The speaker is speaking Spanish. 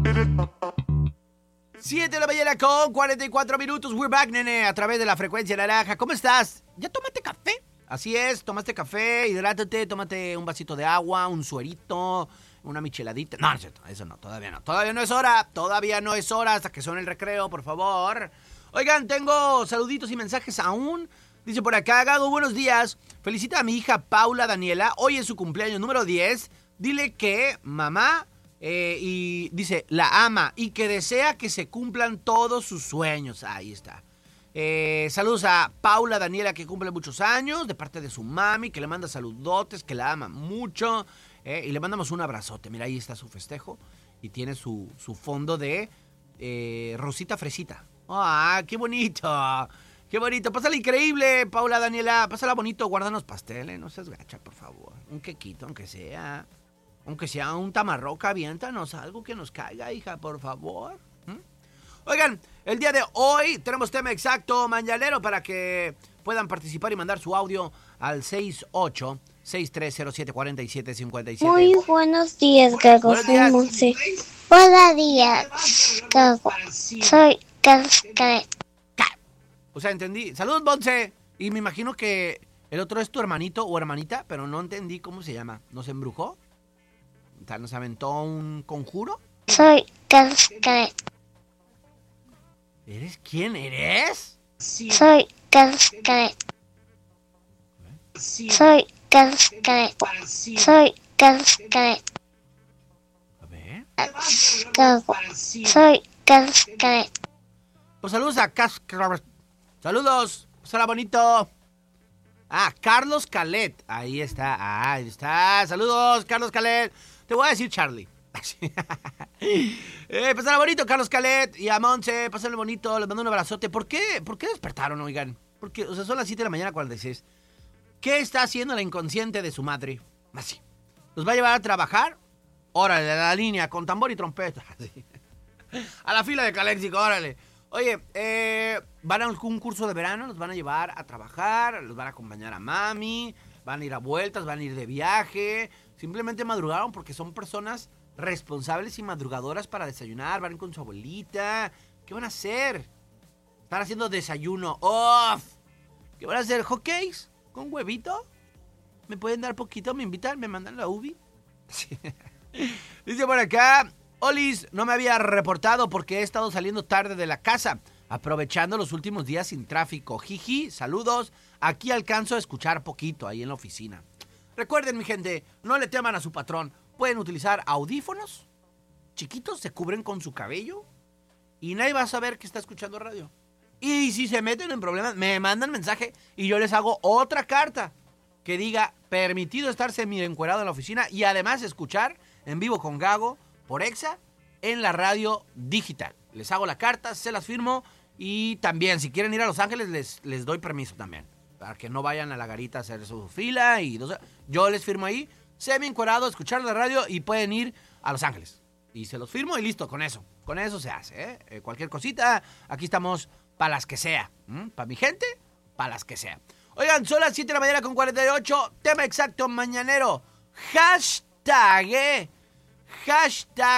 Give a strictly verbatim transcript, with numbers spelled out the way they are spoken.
siete de la mañana con cuarenta y cuatro minutos. We're back, nene, a través de la frecuencia naranja. ¿Cómo estás? ¿Ya tomaste café? Así es, tomaste café, hidrátate, tómate un vasito de agua, un suerito, una micheladita. No, no es cierto, eso no, todavía no. Todavía no es hora, todavía no es hora hasta que suene el recreo, por favor. Oigan, tengo saluditos y mensajes aún. Dice por acá, Gago, buenos días. Felicita a mi hija Paula Daniela. Hoy es su cumpleaños número diez. Dile que mamá, eh, y dice, la ama y que desea que se cumplan todos sus sueños. Ahí está. Eh, saludos a Paula Daniela, que cumple muchos años, de parte de su mami, que le manda saludotes, que la ama mucho. Eh, y le mandamos un abrazote. Mira, ahí está su festejo. Y tiene su, su fondo de eh, Rosita Fresita. ¡Ah, qué bonito! ¡Qué bonito! Pásala increíble, Paula Daniela. Pásala bonito, guárdanos pasteles. No seas gacha, por favor. Un quequito, aunque sea. Aunque sea un tamarroca, aviéntanos algo que nos caiga, hija, por favor. ¿Mm? Oigan, el día de hoy tenemos tema exacto mañanero para que puedan participar y mandar su audio al seis ocho seis tres cero siete cuatro siete cinco siete. Muy buenos días, Gago. Buenos Soy días. Monse. Buenos días, Gago. Soy Cascaret. O sea, entendí. Saludos, Monse. Y me imagino que el otro es tu hermanito o hermanita, pero no entendí cómo se llama. ¿Nos embrujó? O sea, ¿nos aventó un conjuro? Soy Cascaret. ¿Eres quién eres? Soy Cascaret. Soy Cascaret. Soy Cascaret. A ver. Gago. Soy Cascaret. Pues saludos a Cas... Saludos. Será bonito. Ah, Carlos Calet. Ahí está. Ah, ahí está. Saludos, Carlos Calet. Te voy a decir Charlie. eh, pasará bonito, Carlos Calet. Y a Monse, pasarle bonito. Les mando un abrazote. ¿Por qué? ¿Por qué despertaron, oigan? Porque, o sea, son las siete de la mañana, cuarenta y seis. ¿Qué está haciendo la inconsciente de su madre? Así. ¿Los va a llevar a trabajar? Órale, a la línea, con tambor y trompeta. Así. A la fila de Caléxico, órale. Oye, eh, van a algún curso de verano, los van a llevar a trabajar, los van a acompañar a mami, van a ir a vueltas, van a ir de viaje. Simplemente madrugaron porque son personas responsables y madrugadoras para desayunar, van a ir con su abuelita. ¿Qué van a hacer? Están haciendo desayuno off. ¿Qué van a hacer? ¿Hotcakes? ¿Con huevito? ¿Me pueden dar poquito? ¿Me invitan? ¿Me mandan la ubi? Sí. Dice por acá, Olis, no me había reportado porque he estado saliendo tarde de la casa, aprovechando los últimos días sin tráfico. Jiji, saludos. Aquí alcanzo a escuchar poquito ahí en la oficina. Recuerden, mi gente, no le teman a su patrón. Pueden utilizar audífonos chiquitos, se cubren con su cabello y nadie va a saber que está escuchando radio. Y si se meten en problemas, me mandan mensaje y yo les hago otra carta que diga permitido estar semi-encuerado en la oficina y además escuchar en vivo con Gago por Exa en la radio digital. Les hago la carta, se las firmo y también si quieren ir a Los Ángeles les, les doy permiso también. Para que no vayan a la garita a hacer su fila y dos, yo les firmo ahí, semi-encuerado, escuchar la radio y pueden ir a Los Ángeles. Y se los firmo y listo, con eso. Con eso se hace, ¿eh? Eh, cualquier cosita, aquí estamos para las que sea. ¿Mm? Para mi gente, para las que sea. Oigan, son las siete de la mañana con cuarenta y ocho. Tema exacto mañanero. Hashtag, ¿eh? Hashtag.